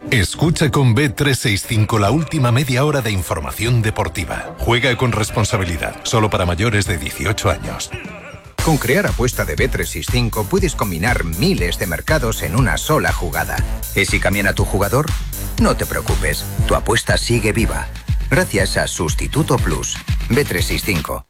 Escucha con Bet365 la última media hora de información deportiva. Juega con responsabilidad, solo para mayores de 18 años. Con Crear Apuesta de Bet365 puedes combinar miles de mercados en una sola jugada. ¿Y si cambian a tu jugador? No te preocupes, tu apuesta sigue viva. Gracias a Sustituto Plus. Bet365.